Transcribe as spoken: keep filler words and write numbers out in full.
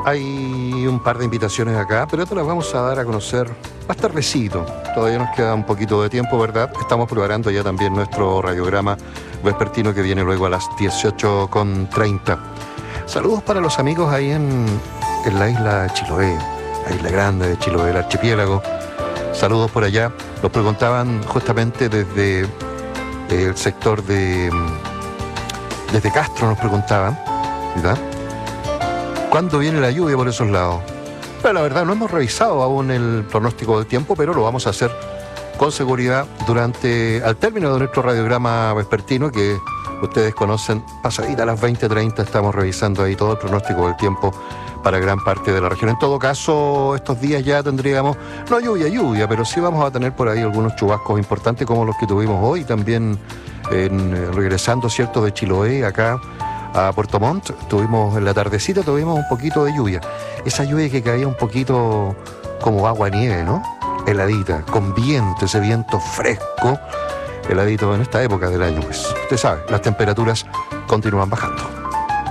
Hay un par de invitaciones acá, pero te las vamos a dar a conocer más tardecito. Todavía nos queda un poquito de tiempo, ¿verdad? Estamos preparando ya también nuestro radiograma vespertino que viene luego a las dieciocho con treinta. Saludos para los amigos ahí en, en la isla de Chiloé, la isla grande de Chiloé, el archipiélago. Saludos por allá. Nos preguntaban justamente desde el sector de... Desde Castro nos preguntaban, ¿verdad? ¿Cuándo viene la lluvia por esos lados? Pero la verdad no hemos revisado aún el pronóstico del tiempo, pero lo vamos a hacer con seguridad durante, al término de nuestro radiograma vespertino, que ustedes conocen, pasadita a las veinte treinta estamos revisando ahí todo el pronóstico del tiempo para gran parte de la región. En todo caso, estos días ya tendríamos, no lluvia, lluvia, pero sí vamos a tener por ahí algunos chubascos importantes como los que tuvimos hoy, también en, regresando, ¿cierto?, de Chiloé acá a Puerto Montt. Tuvimos en la tardecita, tuvimos un poquito de lluvia. Esa lluvia que caía un poquito como agua nieve, ¿no? Heladita, con viento, ese viento fresco, heladito en esta época del año, pues. Usted sabe, las temperaturas continúan bajando.